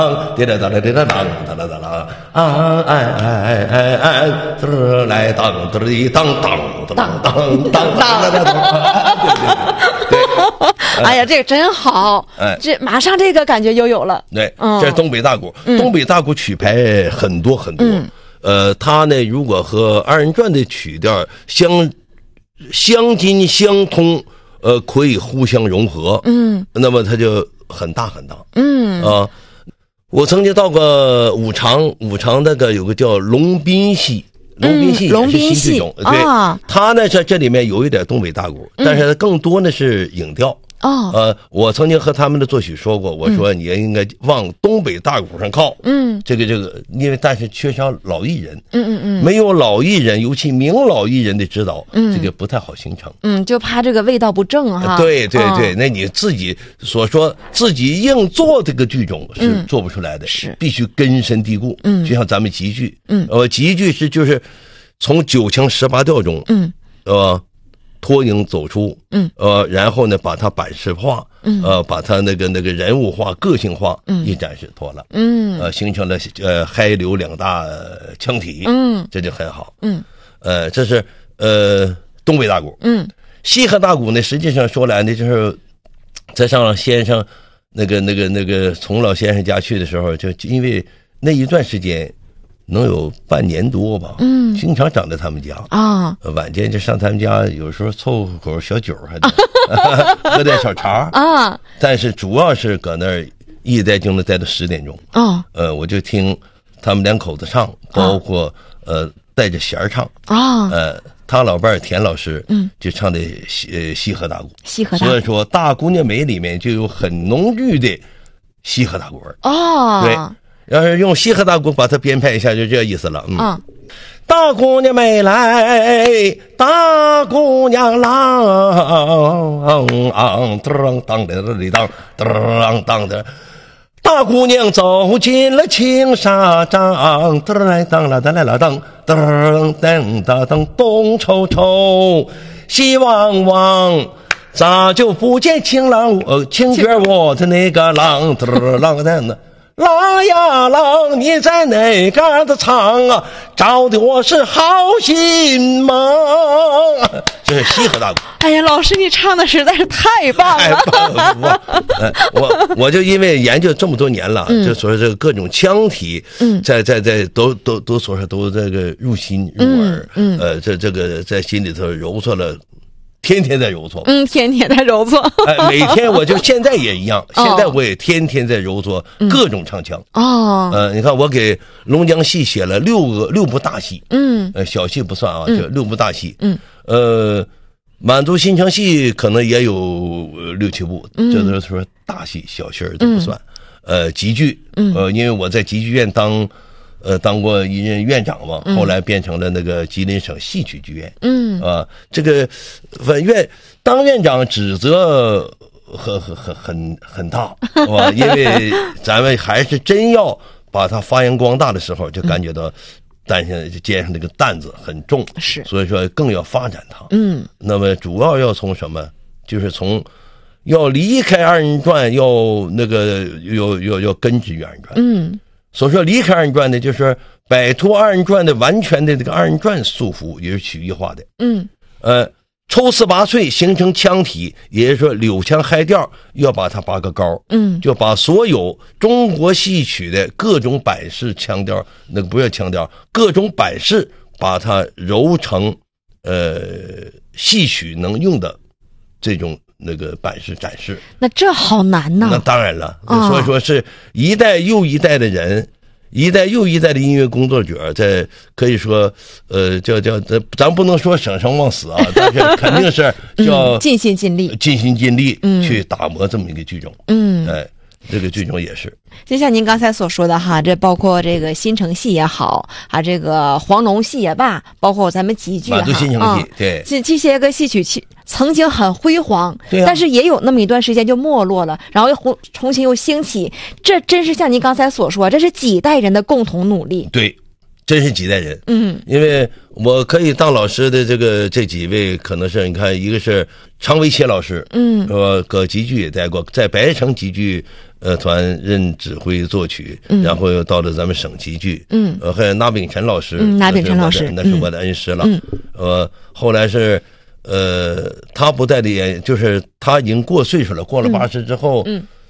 滴答答答滴答当哒啦哒啦啊哎哎哎哎，嘚来当嘚哩当当当当当当当，对， 哎呀，这个真好，这马上这个感觉就有了。 对，这是东北大鼓，东北大鼓曲牌很多很多，它呢如果和二人转的曲调相近相通，可以互相融合，那么它就很大很大，我曾经到过五常那个有个叫龙宾戏，也是新剧种，对，它呢在这里面有一点东北大鼓，但是更多的是影调。我曾经和他们的作曲说过，我说你也应该往东北大鼓上靠，这个，因为但是缺少老艺人，没有老艺人，尤其名老艺人的指导，这个不太好形成， 就怕这个味道不正哈。 对，那你自己所说自己硬做这个剧种是做不出来的，是必须根深蒂固，就像咱们集剧，集剧就是从9腔18调中，脱颖走出，然后呢，把它版式化，把它那个人物化、个性化，一展示脱了，形成了嗨流2大腔体，这就很好，这是东北大鼓，西河大鼓呢，实际上说来呢，就是在上先生那个从老先生家去的时候，就因为那一段时间。能有半年多吧，经常长在他们家啊，晚间就上他们家，有时候凑合口小酒，还得喝点小茶啊。但是主要是搁那儿一待就能待到10点钟我就听他们2口子唱，包括带着弦唱啊，他老伴儿田老师就唱的西河大鼓，所以说《大姑娘美》里面就有很浓郁的西河大鼓味对。要是用西河大鼓把它编排一下，就这意思了。大姑娘美来，大姑娘郎，当当的当当当的，大姑娘走进了青纱帐，当来当啦当来啦当当当当当，东瞅瞅，西望望。咋就不见情歌我的那个郎呢？郎呀郎，你在哪嘎子唱啊？找的我是好心忙。这是西河大鼓。 哎呀，老师你唱的实在是太棒了！ 太棒了！我就因为研究这么多年了，就说这个各种腔体，在都所说都这个入心入耳，这个在心里头揉搓了。天天在揉搓， 天天在揉搓。 每天我就现在也一样，现在我也天天在揉搓各种唱腔。你看我给龙江戏写了6部大戏，小戏不算啊，就6部大戏。满族新城戏可能也有6、7部，这都是说大戏，小戏都不算。集剧，因为我在集剧院当过一任院长嘛，后来变成了那个吉林省戏曲剧院。这个当院长职责很大，因为咱们还是真要把它发扬光大的时候，就感觉到肩上这个担子很重，是，所以说更要发展它。那么主要要从什么？就是从要离开二人转，要那个要根植于二人转。所说离开二人转呢，就是摆脱二人转的完全的这个二人转束缚，也是曲艺化的。抽丝拔萃形成腔体，也就是说柳腔嗨调要把它拔个高。就把所有中国戏曲的各种版式腔调，那个不要腔调，各种版式把它揉成戏曲能用的这种那个版式展示。那这好难呐。 那当然了，所以说是一代又一代的人，一代又一代的音乐工作者，在可以说咱不能说生生忘死啊，但是肯定是叫尽心尽力去打磨这么一个剧种。这个剧种也是， 就像您刚才所说的哈，这包括这个新城戏也好啊，这个黄龙戏也罢，包括咱们集剧满族新城戏，对， 这些个戏曲曾经很辉煌，但是也有那么一段时间就没落了，然后又重新又兴起，这真是像您刚才所说，这是几代人的共同努力。 对，真是几代人。因为我可以当老师的这几位，可能是你看，一个是常维切老师，搁集剧也待过，在白城集剧团任指挥作曲，然后又到了咱们省集剧，还有那炳辰老师， 那炳辰老师那是我的恩师了，后来是他不在的也，就是他已经过岁数了，过了80之后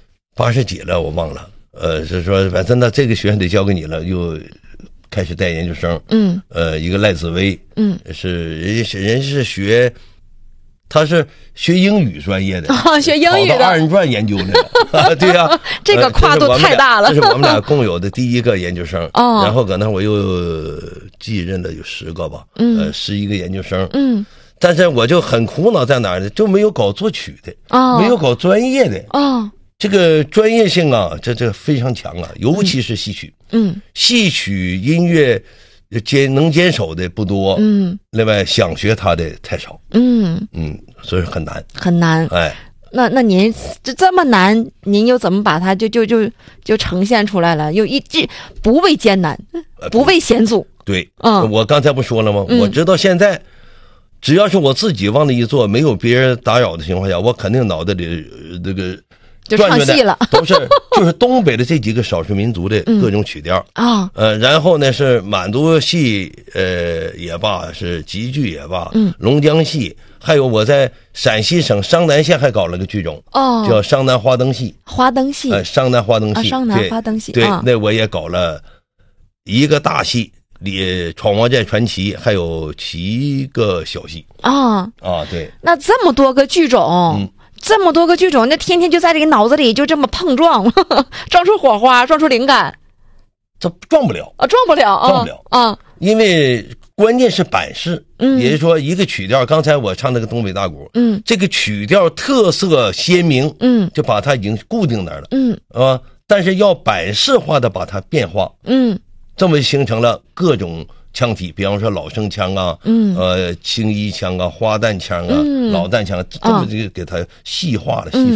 ，80几了我忘了，是说反正呢这个学生得交给你了，又开始带研究生，一个赖子威，是人是学。他是学英语专业的， 学英语的， 跑到2人转研究的，对呀， 这个跨度太大了。 这是我们俩共有的第一个研究生，然后搁那我又继任了有10个吧，11个研究生，但是我就很苦恼在哪儿呢？就没有搞作曲的，没有搞专业的，这个专业性啊，这非常强啊，尤其是戏曲，戏曲音乐。能坚守的不多，另外想学他的太少，所以很难， 很难。 哎， 那您这么难，您又怎么把它就呈现出来了？又不畏艰难，不畏险阻。 对，我刚才不说了吗？我直到现在，只要是我自己往那一坐，没有别人打扰的情况下，我肯定脑袋里这个。 就唱戏了， 就是东北的这几个少数民族的各种曲调啊，然后呢是满族戏也罢，是集剧也罢，龙江戏，还有我在陕西省商南县还搞了个剧种，叫商南花灯戏，商南花灯戏， 商南花灯戏， 对，那我也搞了一个大戏，闯王寨传奇，还有7个小戏对， 那这么多个剧种。这么多个剧种，那天天就在这个脑子里就这么碰撞，撞出火花，撞出灵感。 这撞不了撞不了， 因为关键是版式，也就是说一个曲调，刚才我唱那个东北大鼓，这个曲调特色鲜明，就把它已经固定那儿了，但是要版式化的把它变化，这么形成了各种腔体，比方说老生腔啊，青衣腔啊，花旦腔啊，老旦腔，这么就给它细化了。